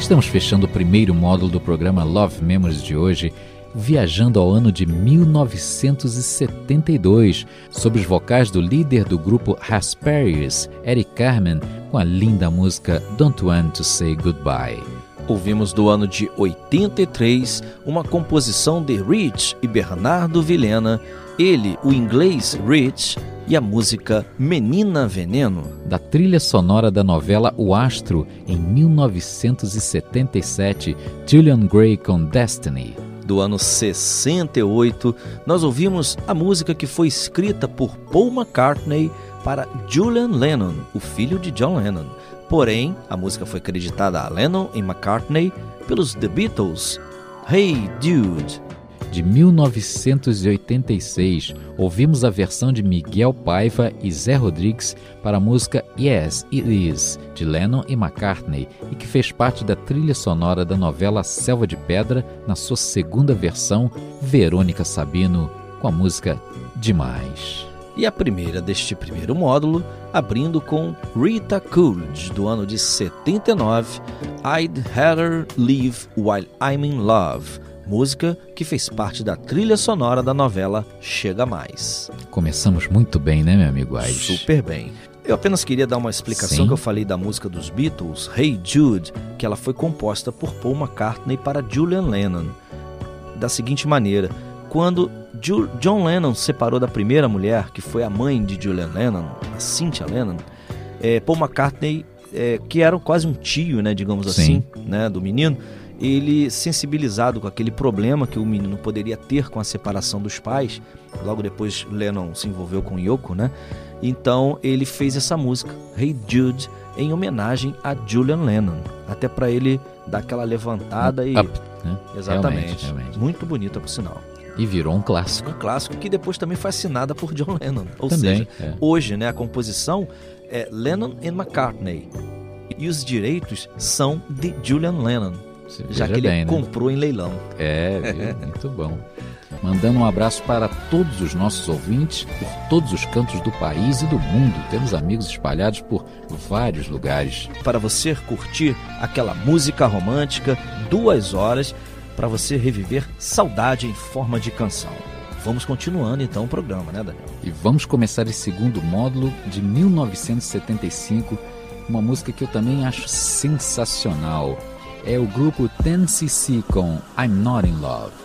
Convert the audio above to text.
Estamos fechando o primeiro módulo do programa Love Memories de hoje, viajando ao ano de 1972, sob os vocais do líder do grupo Raspberries, Eric Carmen, com a linda música Don't Want to Say Goodbye. Ouvimos do ano de 83 uma composição de Rich e Bernardo Vilhena, ele, o inglês Rich, e a música Menina Veneno. Da trilha sonora da novela O Astro, em 1977, Julian Gray com Destiny. Do ano 68, nós ouvimos a música que foi escrita por Paul McCartney para Julian Lennon, o filho de John Lennon. Porém, a música foi creditada a Lennon e McCartney pelos The Beatles. Hey Jude. De 1986, ouvimos a versão de Miguel Paiva e Zé Rodrigues para a música Yes, It Is, de Lennon e McCartney, e que fez parte da trilha sonora da novela Selva de Pedra, na sua segunda versão, Verônica Sabino, com a música Demais. E a primeira deste primeiro módulo, abrindo com Rita Coolidge, do ano de 79, I'd Rather Live While I'm in Love, música que fez parte da trilha sonora da novela Chega Mais. Começamos muito bem, né, meu amigo Aires? Super bem. Eu apenas queria dar uma explicação. Sim. Que eu falei da música dos Beatles, Hey Jude, que ela foi composta por Paul McCartney para Julian Lennon, da seguinte maneira: quando John Lennon se separou da primeira mulher, que foi a mãe de Julian Lennon, a Cynthia Lennon, Paul McCartney, que era quase um tio, né, digamos assim, né, do menino, ele, sensibilizado com aquele problema que o menino poderia ter com a separação dos pais, logo depois Lennon se envolveu com Yoko, né? Então ele fez essa música, Hey Jude, em homenagem a Julian Lennon, até para ele dar aquela levantada e... Up, né? Exatamente. Realmente. Muito bonita, por sinal. E virou um clássico. Um clássico que depois também foi assinada por John Lennon. Ou também, seja, hoje, né, a composição é Lennon and McCartney. E os direitos são de Julian Lennon, já que ele comprou em leilão. Muito bom. Mandando um abraço para todos os nossos ouvintes, por todos os cantos do país e do mundo. Temos amigos espalhados por vários lugares. Para você curtir aquela música romântica, 2 horas, para você reviver saudade em forma de canção. Vamos continuando então o programa, né, Daniel? E vamos começar esse segundo módulo de 1975, uma música que eu também acho sensacional. É o grupo 10cc com I'm Not in Love.